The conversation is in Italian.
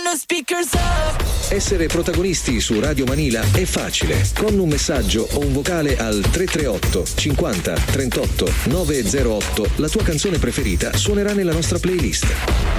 the speakers up. Essere protagonisti su Radio Manila è facile. Con un messaggio o un vocale al 338 50 38 908 la tua canzone preferita suonerà nella nostra playlist.